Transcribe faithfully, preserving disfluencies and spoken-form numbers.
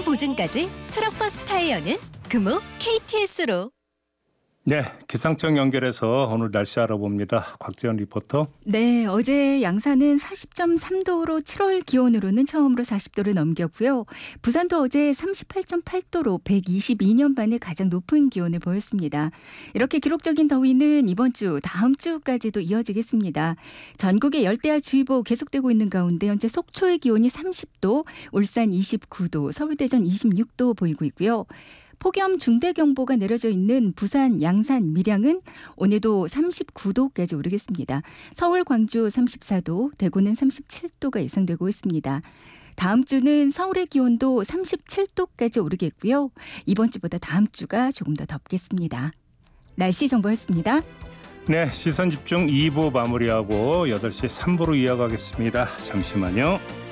보증까지 트럭버스 타이어는 금호 케이티에스로. 네, 기상청 연결해서 오늘 날씨 알아봅니다. 곽지연 리포터. 네, 어제 양산은 사십 점 삼 도로 칠월 기온으로는 처음으로 사십 도를 넘겼고요. 부산도 어제 삼십팔 점 팔 도로 백이십이 년 만에 가장 높은 기온을 보였습니다. 이렇게 기록적인 더위는 이번 주, 다음 주까지도 이어지겠습니다. 전국에 열대야주의보 계속되고 있는 가운데 현재 속초의 기온이 삼십 도, 울산 이십구 도, 서울 대전 이십육 도 보이고 있고요. 폭염 중대경보가 내려져 있는 부산, 양산, 밀양은 오늘도 삼십구 도까지 오르겠습니다. 서울, 광주 삼십사 도, 대구는 삼십칠 도가 예상되고 있습니다. 다음 주는 서울의 기온도 삼십칠 도까지 오르겠고요. 이번 주보다 다음 주가 조금 더 덥겠습니다. 날씨 정보였습니다. 네, 시선집중 이 부 마무리하고 여덟 시 삼 부로 이어가겠습니다. 잠시만요.